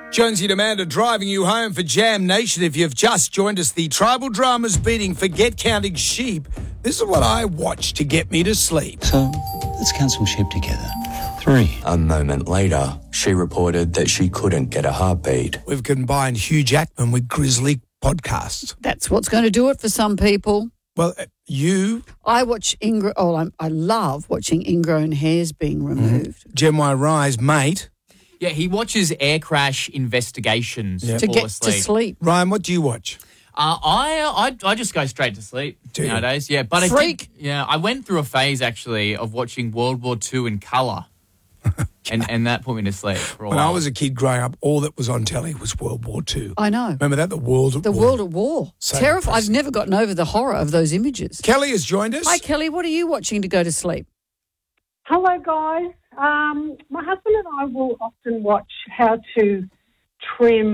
Jonesy and Amanda driving you home for Jam Nation. If you've just joined us, the tribal drama's beating Forget Counting Sheep. This is what I watch to get me to sleep. So, let's count some sheep together. 3. A moment later, she reported that she couldn't get a heartbeat. We've combined Hugh Jackman with Grizzly podcasts. That's what's going to do it for some people. Well, you... I watch I love watching ingrown hairs being removed. Gem Y Rise, mate. Yeah, he watches air crash investigations To fall get asleep. to sleep. Ryan, what do you watch? I just go straight to sleep Do you? nowadays. Yeah, but Freak. I went through a phase actually of watching World War II in colour, and that put me to sleep for a When while. I was a kid growing up, all that was on telly was World War II. I know. Remember that? The World at War. World at War. So Terrifying. I've impressive. never gotten over the horror of those images. Kelly has joined us. Hi, Kelly. What are you watching to go to sleep? Hello, guys. My husband and I will often watch how to trim